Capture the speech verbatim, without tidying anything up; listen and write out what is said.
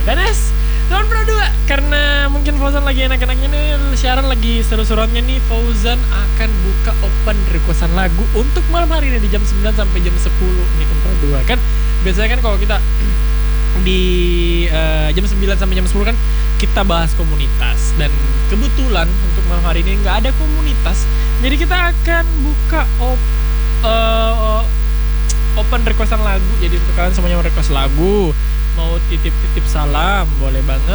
Dan es Tahun Pro dua, karena mungkin Fauzan lagi enak-enaknya nih, siaran lagi seru-seruannya nih, Fauzan akan buka open requestan lagu untuk malam hari ini di jam sembilan sampai jam sepuluh nih Pro dua. Kan biasanya kan kalau kita di uh, jam sembilan sampai jam sepuluh kan kita bahas komunitas, dan kebetulan untuk malam hari ini nggak ada komunitas, jadi kita akan buka op, uh, open requestan lagu. Jadi untuk kalian semuanya mau request lagu, mau titip-titip salam, boleh banget.